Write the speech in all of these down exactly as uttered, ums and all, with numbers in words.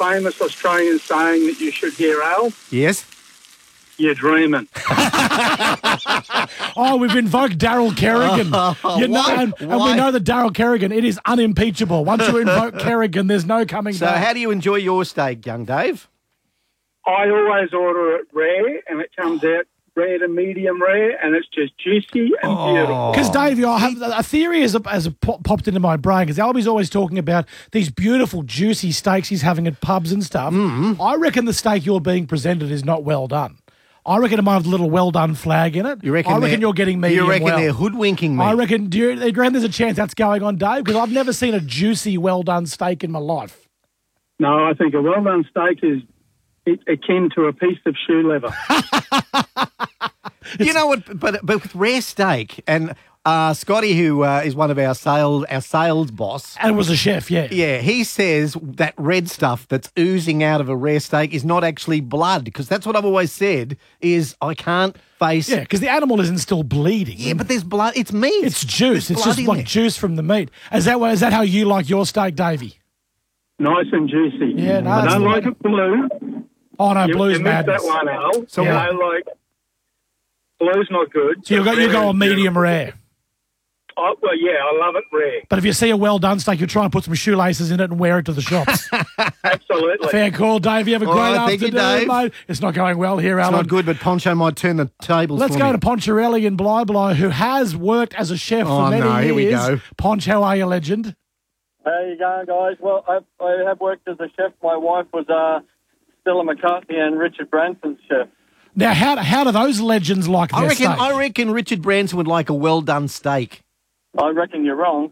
famous Australian saying that you should hear, Al? Yes? You're dreaming. Oh, we've invoked Daryl Kerrigan. Oh, you know, why? and, and we Why? know that Daryl Kerrigan, it is unimpeachable. Once you invoke Kerrigan, there's no coming So back. how do you enjoy your steak, young Dave? I always order it rare, and it comes out rare to medium rare, and it's just juicy and Oh. beautiful. Because, Davey, I have a theory has, has popped into my brain because Albie's always talking about these beautiful, juicy steaks he's having at pubs and stuff. Mm-hmm. I reckon the steak you're being presented is not well done. I reckon it might have a little well done flag in it. You reckon I reckon they're- you're getting medium You reckon well. they're hoodwinking me? I reckon, do you, do you reckon there's a chance that's going on, Dave? Because I've never seen a juicy, well done steak in my life. No, I think a well-done steak is i- akin to a piece of shoe leather. You know what? But but with rare steak and uh, Scotty, who uh, is one of our sales our sales boss, And it was a chef, yeah. yeah, he says that red stuff that's oozing out of a rare steak is not actually blood, because that's what I've always said. Is I can't face. Yeah, because the animal isn't still bleeding. Yeah, but there's blood. It's meat. It's juice. There's It's blood just in like there. juice from the meat. Is that, is that how you like your steak, Davey? Nice and juicy. Yeah, no, I that's don't the like way- it blue. Oh, no, You, blue's you missed madness. that one, Al. So you what? know, like, blue's not good. So you go, you go on medium rare. Oh, well, yeah, I love it rare. But if you see a well-done steak, you try and put some shoelaces in it and wear it to the shops. Absolutely. Fair call, Dave. You have a All great right, thank you, afternoon, Dave. mate. It's not going well here, It's Alan. not good, but Poncho might turn the tables. Let's for go me. to Poncherelli in Bly-Bly, who has worked as a chef Oh, for many no, years. here we go. Ponch, how are you, legend? How you going, guys? Well, I, I have worked as a chef. My wife was uh, Stella McCartney and Richard Branson's chef. Now, how, how do those legends like I their reckon. steak? I reckon Richard Branson would like a well done steak. I reckon you're wrong.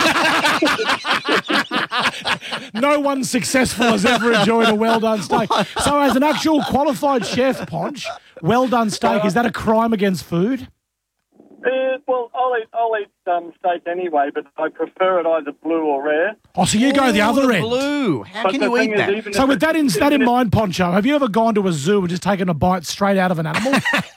No one successful has ever enjoyed a well-done steak. So as an actual qualified chef, Ponch, well-done steak, is that a crime against food? Uh, well, I'll eat, I'll eat um, steak anyway, but I prefer it either blue or rare. Oh, so you go the Ooh, other end. Blue. How But can the you thing eat is, that? even So if with it- that in, that even in if- mind, Poncho, have you ever gone to a zoo and just taken a bite straight out of an animal?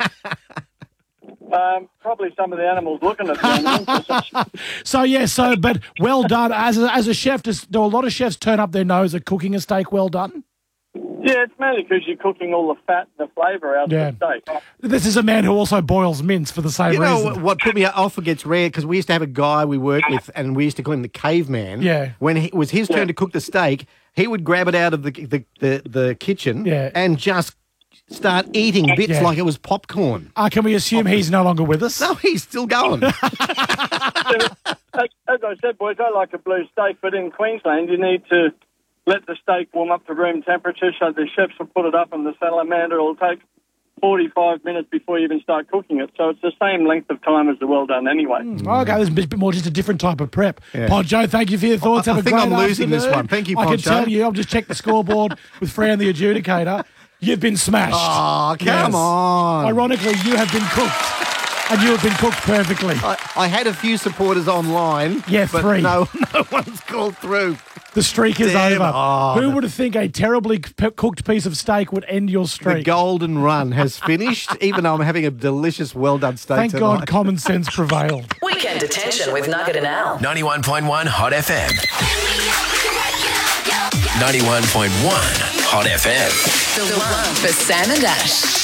Um, probably some of the animals looking at the animals. So, yeah, so, but well done. As a, as a chef, does, do a lot of chefs turn up their nose at cooking a steak well done? Yeah, it's mainly because you're cooking all the fat and the flavour out Yeah. of the steak. This is a man who also boils mince for the same You know reason. what- what put me off against rare, because we used to have a guy we worked with, and we used to call him the caveman. Yeah. When it was his turn to cook the steak, he would grab it out of the the, the, the kitchen Yeah. and just start eating bits Yeah. like it was popcorn. Uh, can we assume he's no longer with us? No, he's still going. As, as I said, boys, I like a blue steak, but in Queensland you need to let the steak warm up to room temperature, so the chefs will put it up and the salamander will take forty-five minutes before you even start cooking it. So it's the same length of time as the well done anyway. Okay, there's a bit more just a different type of prep. Yeah. Poncho, thank you for your thoughts. I- Have I a think great I'm losing this afternoon. one. Thank you, I can Poncho. tell you, I've just checked the scoreboard with Fran, the adjudicator. You've been smashed. Oh, come Yes. on. Ironically, you have been cooked. And you have been cooked perfectly. I, I had a few supporters online. Yeah, but three. No, no one's called through. The streak is Damn. over. Oh, Who the- would think a terribly c- cooked piece of steak would end your The streak? golden run has finished, even though I'm having a delicious, well-done steak Thank tonight. God common sense prevailed. Weekend Detention with Nugget and Al. ninety-one point one Hot F M. ninety-one point one Hot F M. The one for Sam and Ash.